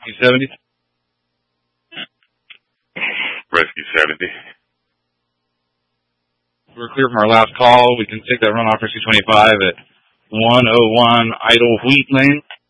70. Rescue 70. We're clear from our last call. We can take that runoff Rescue 25 at 101 Idle Wheat Lane.